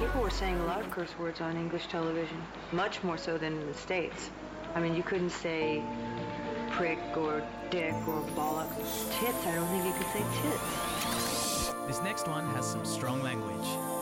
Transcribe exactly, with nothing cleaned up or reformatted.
People were saying a lot of curse words on English television, much more so than in the States. I mean, you couldn't say prick or dick or bollocks. Tits, I don't think you could say tits. This next one has some strong language.